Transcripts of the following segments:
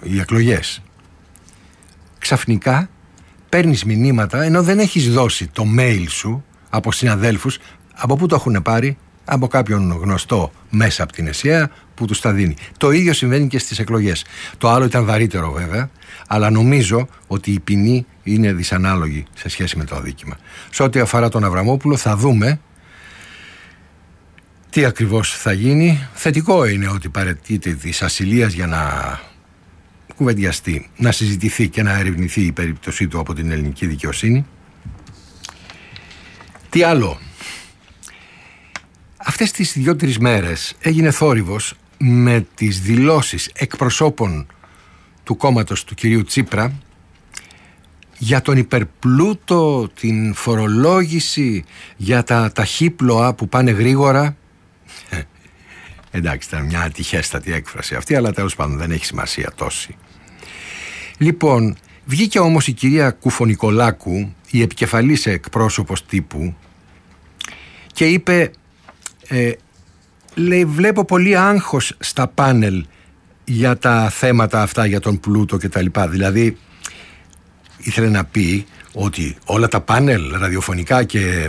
οι εκλογές, ξαφνικά παίρνεις μηνύματα ενώ δεν έχεις δώσει το mail σου από συναδέλφους. Από πού το έχουν πάρει? Από κάποιον γνωστό μέσα από την ΕΣΥΑ που τους τα δίνει. Το ίδιο συμβαίνει και στις εκλογές. Το άλλο ήταν βαρύτερο βέβαια, αλλά νομίζω ότι η ποινή είναι δυσανάλογη σε σχέση με το αδίκημα. Σε ό,τι αφορά τον Αβραμόπουλο θα δούμε τι ακριβώς θα γίνει. Θετικό είναι ότι παραιτείται της ασυλίας για να κουβεντιαστεί, να συζητηθεί και να ερευνηθεί η περίπτωσή του από την ελληνική δικαιοσύνη. Τι άλλο? Αυτές τις 2-3 μέρες έγινε θόρυβος με τις δηλώσεις εκπροσώπων του κόμματος του κυρίου Τσίπρα για τον υπερπλούτο, την φορολόγηση, για τα ταχύπλοα που πάνε γρήγορα. Εντάξει, ήταν μια ατυχέστατη έκφραση αυτή, αλλά τέλος πάντων δεν έχει σημασία τόση. Λοιπόν, βγήκε όμως η κυρία Κουφονικολάκου, η επικεφαλής εκπρόσωπος τύπου, και είπε, λέει, βλέπω πολύ άγχος στα πάνελ για τα θέματα αυτά, για τον πλούτο και τα λοιπά. Δηλαδή ήθελε να πει ότι όλα τα πάνελ ραδιοφωνικά και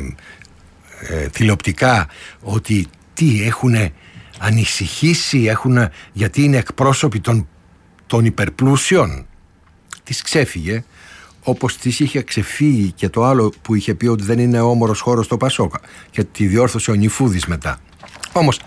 τηλεοπτικά, ότι τι έχουνε ανησυχήσει, γιατί είναι εκπρόσωποι των υπερπλούσιων. Της ξέφυγε, όπως της είχε ξεφύγει και το άλλο που είχε πει ότι δεν είναι όμορος χώρος το Πασόκα, και τη διόρθωσε ο Νιφούδης μετά. Όμως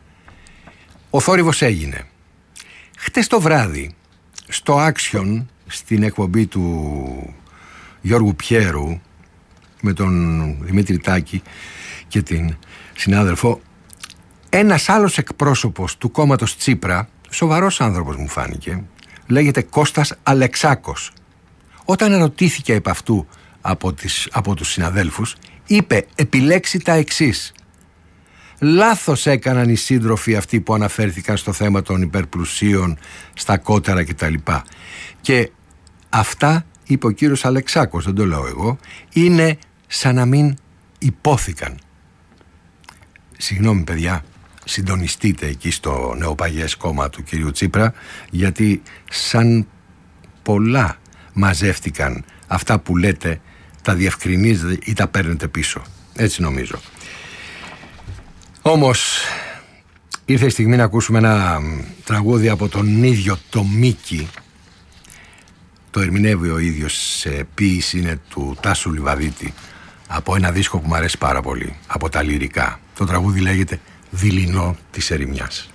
ο θόρυβος έγινε. Χτες το βράδυ στο Action, στην εκπομπή του Γιώργου Πιέρου με τον Δημήτρη Τάκη και την συνάδελφο, ένας άλλος εκπρόσωπος του κόμματος Τσίπρα, σοβαρός άνθρωπος μου φάνηκε, λέγεται Κώστας Αλεξάκος, όταν ερωτήθηκε επ' αυτού από τους συναδέλφους, είπε επιλέξει τα εξής: λάθος έκαναν οι σύντροφοι αυτοί που αναφέρθηκαν στο θέμα των υπερπλουσίων, στα κότερα κτλ. Και αυτά, είπε ο κύριος Αλεξάκος, δεν το λέω εγώ, είναι σαν να μην υπόθηκαν. Συγγνώμη παιδιά, συντονιστείτε εκεί στο νεοπαγιές κόμμα του κυρίου Τσίπρα, γιατί σαν πολλά μαζεύτηκαν αυτά που λέτε, τα διευκρινίζετε ή τα παίρνετε πίσω. Έτσι νομίζω. Όμως ήρθε η στιγμή να ακούσουμε ένα τραγούδι από τον ίδιο το Μίκη. Το ερμηνεύει ο ίδιος, σε ποίηση είναι του Τάσου Λιβαδίτη, από ένα δίσκο που μου αρέσει πάρα πολύ, από τα λυρικά. Το τραγούδι λέγεται «Δειλινό της ερημιάς».